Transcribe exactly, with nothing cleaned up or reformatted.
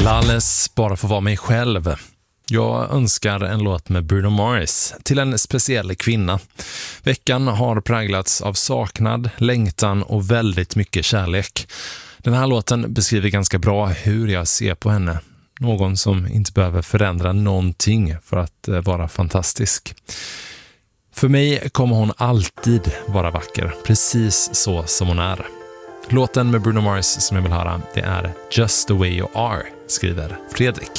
Lalles bara för att vara mig själv. Jag önskar en låt med Bruno Mars till en speciell kvinna. Veckan har präglats av saknad, längtan och väldigt mycket kärlek. Den här låten beskriver ganska bra hur jag ser på henne. Någon som inte behöver förändra någonting för att vara fantastisk. För mig kommer hon alltid vara vacker, precis så som hon är. Låten med Bruno Mars som jag vill höra, det är Just the way you are, skriver Fredrik.